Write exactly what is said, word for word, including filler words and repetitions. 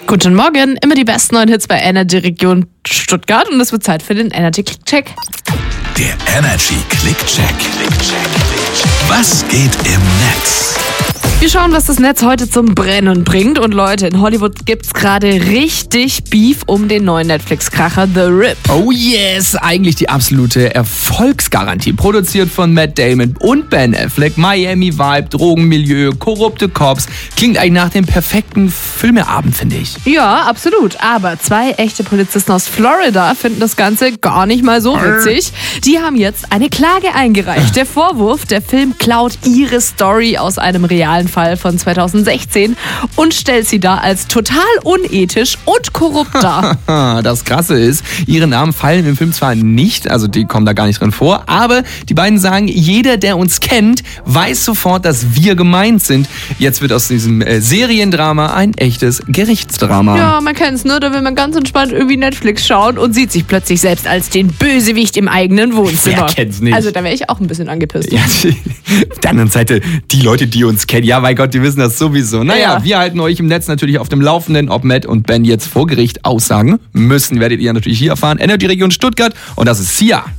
Guten Morgen, immer die besten neuen Hits bei Energy Region Stuttgart und es wird Zeit für den Energy Click Check. Der Energy Click Check. Was geht im Netz? Wir schauen, was das Netz heute zum Brennen bringt. Und Leute, in Hollywood gibt's gerade richtig Beef um den neuen Netflix-Kracher The Rip. Oh yes, eigentlich die absolute Erfolgsgarantie. Produziert von Matt Damon und Ben Affleck. Miami-Vibe, Drogenmilieu, korrupte Cops. Klingt eigentlich nach dem perfekten Filmeabend, finde ich. Ja, absolut. Aber zwei echte Polizisten aus Florida finden das Ganze gar nicht mal so witzig. Die haben jetzt eine Klage eingereicht. Der Vorwurf, der Film klaut ihre Story aus einem realen Fall von zweitausendsechzehn und stellt sie da als total unethisch und korrupt dar. Das Krasse ist, ihre Namen fallen im Film zwar nicht, also die kommen da gar nicht drin vor, aber die beiden sagen, jeder, der uns kennt, weiß sofort, dass wir gemeint sind. Jetzt wird aus diesem äh, Seriendrama ein echtes Gerichtsdrama. Ja, man kennt's, ne? Da will man ganz entspannt irgendwie Netflix schauen und sieht sich plötzlich selbst als den Bösewicht im eigenen Wohnzimmer. Wer kennt's nicht? Also da wäre ich auch ein bisschen angepisst. Ja, auf der anderen Seite, die Leute, die uns kennen, ja, mein Gott, die wissen das sowieso. Naja, Ja. wir halten euch im Netz natürlich auf dem Laufenden, ob Matt und Ben jetzt vor Gericht aussagen müssen, werdet ihr natürlich hier erfahren. Energy Region Stuttgart und das ist Sia.